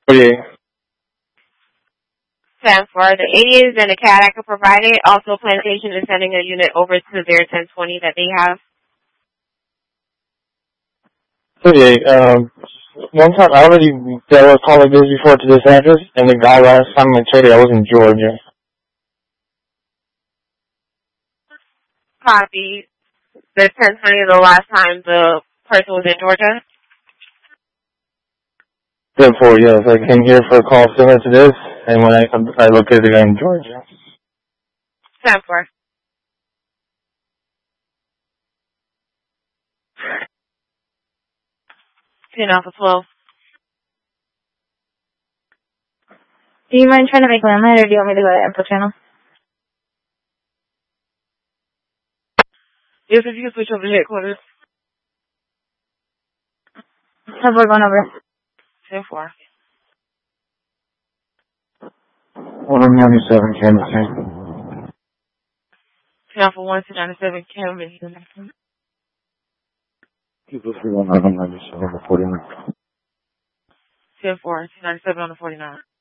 48. 10 for the 80s and the CAD I could provide it. Also, Plantation is sending a unit over to their 1020 that they have. 48. One time I already dealt with call like this before to this address, and the guy last time I checked it, I was in Georgia. Copy. The 1020 the last time the person was in Georgia. 10-4, yes. I came here for a call similar to this, and when I located the guy in Georgia. 10-4. Alpha 12. Do you mind trying to make landline, or do you want me to go to info channel? Yes, if you can switch over to headquarters. 10-4 going over. 10-4. 197 Camden. Alpha 1-297 Camden. People 319 97 49. 10-4, 297 on the 49.